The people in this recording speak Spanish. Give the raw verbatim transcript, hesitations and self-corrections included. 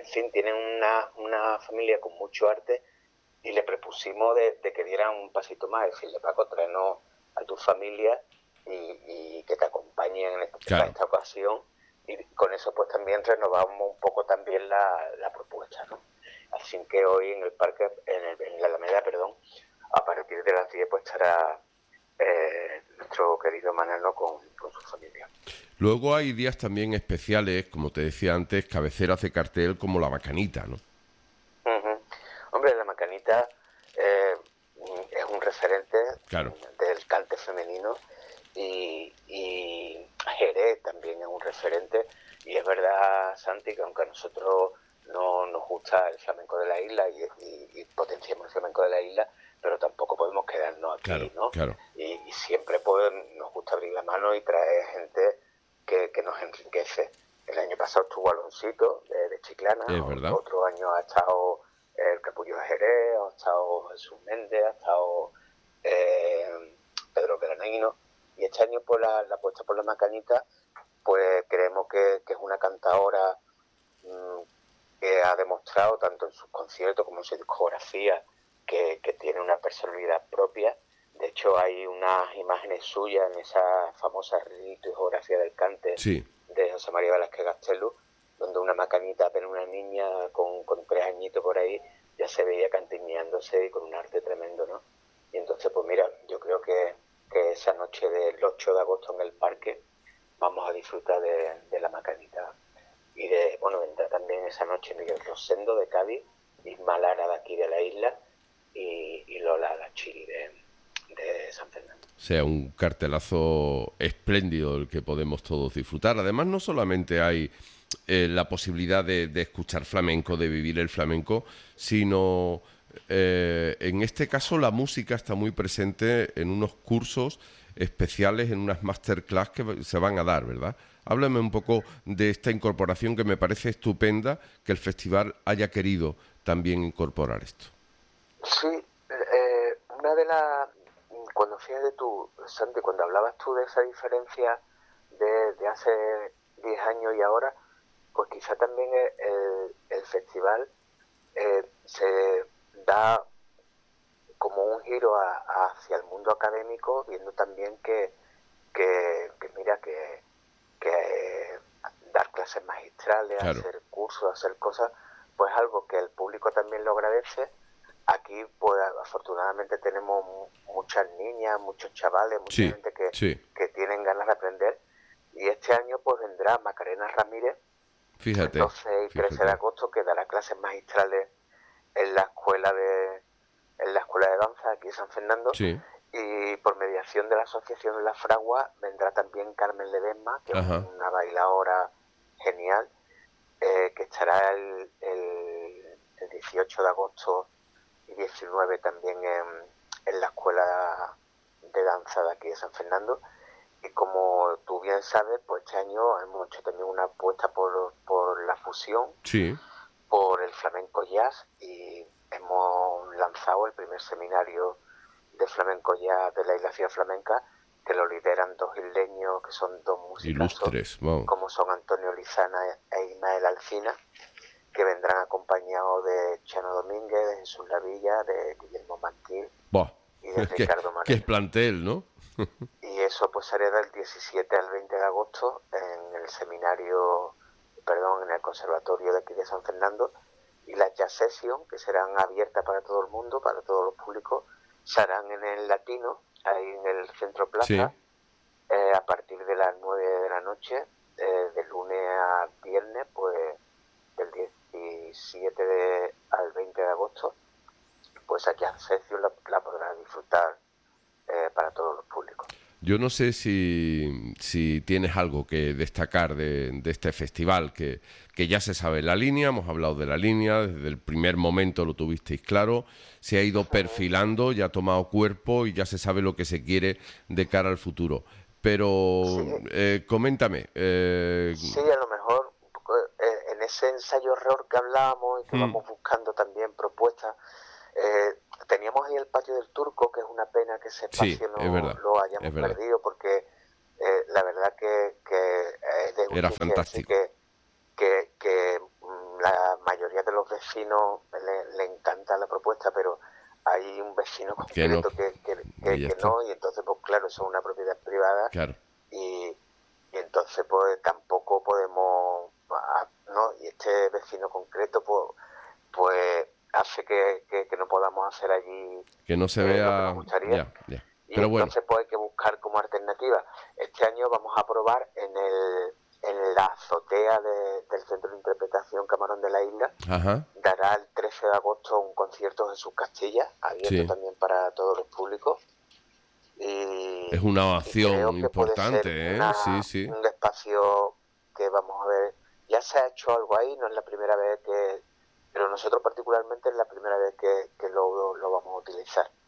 fin, tienen una, una familia con mucho arte y le propusimos de, de que dieran un pasito más, decirle, Paco, tráenos a tu familia y, y que te acompañen en esta, claro. en esta ocasión, y con eso pues también renovamos un poco también la, la propuesta, ¿no? Así que hoy en el parque, en, el, en la Alameda, perdón, a partir de las diez pues estará eh, nuestro querido Manano con, con su familia. Luego hay días también especiales, como te decía antes, cabeceras de cartel como la Macanita, ¿no? Uh-huh. Hombre, la Macanita eh, es un referente claro. del cante femenino y, y Jerez también es un referente, y es verdad, Santi, que aunque a nosotros no nos gusta el flamenco de la isla y, y, y potenciamos el flamenco de la isla, pero tampoco podemos quedarnos aquí, claro, ¿no? Claro. Y, y siempre pues, nos gusta abrir la mano y traer gente que, que nos enriquece. El año pasado estuvo Aloncito de, de Chiclana, es verdad. Otro año ha estado el Capullo de Jerez, ha estado Jesús Méndez, ha estado eh, Pedro Granino, y este año por la, la apuesta por la Macanita, pues creemos que, que es una cantadora mmm, que ha demostrado tanto en sus conciertos como en su discografía que, que tiene una personalidad propia. De hecho hay unas imágenes suyas en esa famosa discografía del cante, sí, de José María Velázquez Gastelu, donde una Macanita, apenas una niña con, con tres añitos por ahí, ya se veía cantineándose y con un arte tremendo, ¿no? Y entonces, pues mira, yo creo que, que esa noche del ocho de agosto en el parque vamos a disfrutar de, de la Macanita. Y de, bueno, vendrá también esa noche Miguel Rosendo de Cádiz, Isma Lara de aquí de la isla y, y Lola Lachiri de, de San Fernando. O sea, un cartelazo espléndido el que podemos todos disfrutar. Además, no solamente hay eh, la posibilidad de, de escuchar flamenco, de vivir el flamenco, sino eh, en este caso la música está muy presente en unos cursos especiales, en unas masterclass que se van a dar, ¿verdad? Háblame un poco de esta incorporación que me parece estupenda, que el festival haya querido también incorporar esto. Sí, eh, una de las... Cuando fíjate tú, Santi, cuando hablabas tú de esa diferencia de, de hace diez años y ahora, pues quizá también el, el festival eh, se da como un giro a, a hacia el mundo académico, viendo también que, que, que mira, que, que eh, dar clases magistrales, claro. hacer cursos, hacer cosas, pues algo que el público también lo agradece. Aquí, pues afortunadamente tenemos muchas niñas, muchos chavales, mucha sí, gente que, sí. que tienen ganas de aprender. Y este año pues vendrá Macarena Ramírez, fíjate, el doce y trece fíjate. de agosto, que dará clases magistrales en la escuela de en la escuela de danza aquí en San Fernando. Sí. Y por mediación de la asociación de La Fragua vendrá también Carmen Ledesma, que Ajá. es una bailadora genial, eh, que estará el, el, el dieciocho de agosto y diecinueve también en, en la escuela de danza de aquí de San Fernando. Y como tú bien sabes, pues este año hemos hecho también una apuesta por, por la fusión, sí. por el flamenco jazz, y hemos lanzado el primer seminario de flamenco jazz de la Isla Ciudad Flamenca, que lo lideran dos isleños que son dos musicazos, ilustres, wow. como son Antonio Lizana e Ismael Alcina, que vendrán acompañados de Chano Domínguez, de Jesús Lavilla, de Guillermo Mantil Buah. y de ¿Qué, Ricardo Moreno. qué es plantel, ¿no? Y eso pues será del diecisiete al veinte de agosto en el seminario, perdón, en el conservatorio de aquí de San Fernando. Y las jazz sessions, que serán abiertas para todo el mundo, para todos los públicos, serán en el Latino, ahí en el Centro Plaza, sí. eh, a partir de las nueve de la noche, eh, de lunes a viernes, pues del diecisiete de, al veinte de agosto, pues aquí a sesión la, la podrán disfrutar eh, para todos los públicos. Yo no sé si, si tienes algo que destacar de, de este festival, que, que ya se sabe la línea, hemos hablado de la línea, desde el primer momento lo tuvisteis claro, se ha ido perfilando, ya ha tomado cuerpo y ya se sabe lo que se quiere de cara al futuro. Pero sí. eh, coméntame. Eh... Sí, a lo mejor eh, en ese ensayo-error que hablábamos y que mm. vamos buscando también propuestas, eh, teníamos ahí el Patio del Turco, que es una pena que ese espacio sí, no verdad, lo hayamos perdido, porque eh, la verdad que, que eh, de era fantástico. Que, que, que la mayoría vecinos le, le encanta la propuesta, pero hay un vecino que no, concreto que, que, que, y ya que está. no, y entonces pues claro, eso es una propiedad privada, Claro. y, y entonces pues tampoco podemos, ah, ¿no? Y este vecino concreto pues, pues hace que, que, que no podamos hacer allí Que no se eh, lo que vea, nos gustaría. ya, ya. Y Pero bueno, entonces pues hay que buscar como alternativa. Este año vamos a probar en el en la azotea de, del Centro de Interpretación Camarón de la Isla. ajá, Dará el trece de agosto un concierto Jesús Castilla, abierto sí. también para todos los públicos. Y, Es una y acción creo que puede importante, ser ¿eh? una, Sí, sí. un espacio que vamos a ver. Ya se ha hecho algo ahí, no es la primera vez que... Pero nosotros particularmente es la primera vez que, que lo, lo vamos a utilizar.